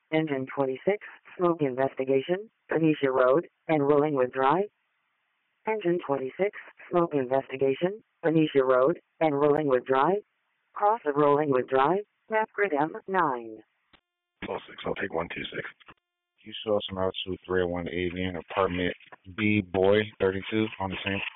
Engine 26, smoke investigation, Benicia Road, and Rollingwood Drive. Engine 26, smoke investigation, Benicia Road, and Rollingwood Drive. Cross of Rollingwood Drive, map grid M9. 06, I'll take 126. You saw some altitude 301 Avian, apartment B Boy 32 on the same